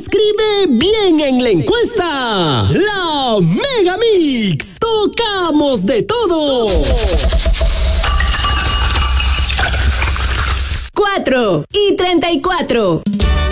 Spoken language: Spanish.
Escribe bien en la encuesta. La Mega Mix. Tocamos de todo. 4:34.